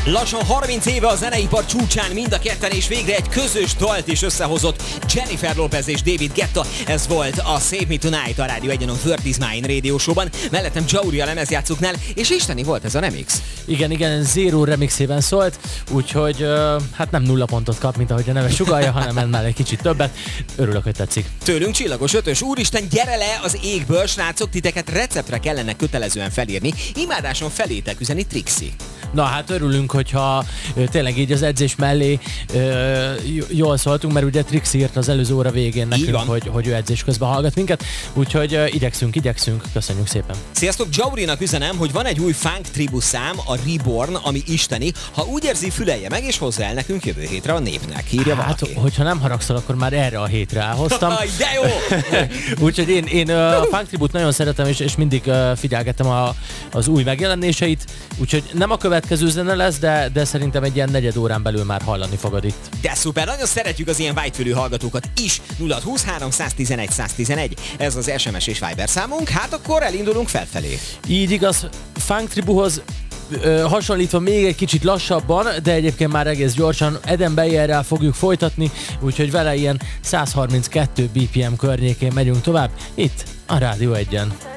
Lassan 30 éve a zeneipar csúcsán mind a ketten, és végre egy közös dalt is összehozott Jennifer Lopez és David Guetta. Ez volt a Save Me Tonight a Rádió 1-en, a Word Is Mine Radio Show-ban. Mellettem Jauri a lemezjátszóknál, és isteni volt ez a remix. Igen, Zero remixében szólt, úgyhogy hát nem 0 pontot kap, mint ahogy a neve sugallja, hanem ennél egy kicsit többet. Örülök, hogy tetszik. Tőlünk csillagos ötös. Úristen, gyere le az égből, srácok, titeket receptre kellene kötelezően felírni. Imádáson felétek üzeni Trixi. Na hát örülünk, hogyha tényleg így az edzés mellé jól szóltunk, mert ugye Trixi írt az előző óra végén nekünk, hogy ő edzés közben hallgat minket, úgyhogy igyekszünk, köszönjük szépen. Sziasztok, Jaurinak üzenem, hogy van egy új Funk Tribu szám, a Reborn, ami isteni. Ha úgy érzi, fülelje meg, és hozzá el nekünk jövő hétre a népnek. Hírja valaki. Hát, hogyha nem haragszol, akkor már erre a hétre elhoztam. De jó! Úgyhogy én a Funk Tribut nagyon szeretem, és mindig figyelgettem az új megjelenéseit, úgyhogy nem a következő zene lesz, de szerintem egy ilyen negyed órán belül már hallani fogod itt. De szuper, nagyon szeretjük az ilyen vágyfülű hallgatókat is. 0623 111 111. Ez az SMS és Viber számunk, hát akkor elindulunk felfelé. Így igaz, Funk Tribuhoz hasonlítva még egy kicsit lassabban, de egyébként már egész gyorsan Eden Bayerrel fogjuk folytatni, úgyhogy vele ilyen 132 BPM környékén megyünk tovább, itt a Rádió 1-en.